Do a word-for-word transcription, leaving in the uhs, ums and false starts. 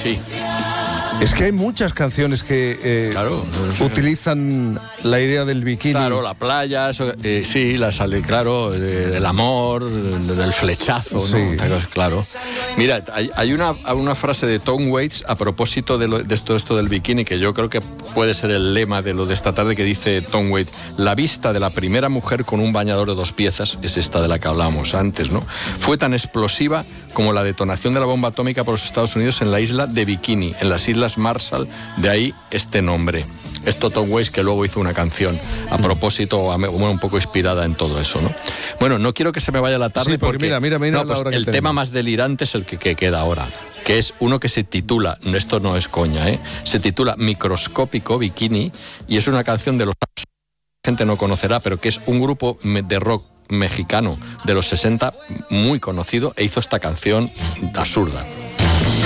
sí. Es que hay muchas canciones que eh, claro, utilizan la idea del bikini. Claro, la playa, eso, eh, sí, la sale, claro, del amor, del flechazo, ¿no? Sí. Claro. Mira, hay, hay una, una frase de Tom Waits a propósito de, lo, de esto, esto del bikini, que yo creo que puede ser el lema de lo de esta tarde, que dice Tom Waits: la vista de la primera mujer con un bañador de dos piezas, es esta de la que hablábamos antes, ¿no? Fue tan explosiva como la detonación de la bomba atómica por los Estados Unidos en la isla de Bikini, en las Islas Marshall, de ahí este nombre. Esto Tom Waits, que luego hizo una canción a propósito, bueno, un poco inspirada en todo eso, ¿no? Bueno, no quiero que se me vaya la tarde, sí, porque, porque mira, mira, mira no, pues la hora que el tenemos. tema más delirante es el que, que queda ahora, que es uno que se titula, esto no es coña, ¿eh? Se titula Microscópico Bikini, y es una canción de los que la gente no conocerá, pero que es un grupo de rock mexicano de los sesenta muy conocido, e hizo esta canción absurda.